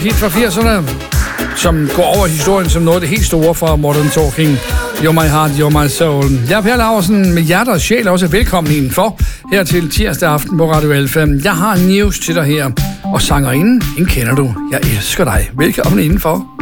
hit fra 80'erne, som går over historien som noget af det helt store fra Modern Talking. You're my heart, you're my soul. Jeg er Per Laursen med hjerte og sjæl også velkommen indenfor her til tirsdag aften på Radio Alfa. Jeg har news til dig her, og sangerinden, hende kender du. Jeg elsker dig. Velkommen indenfor.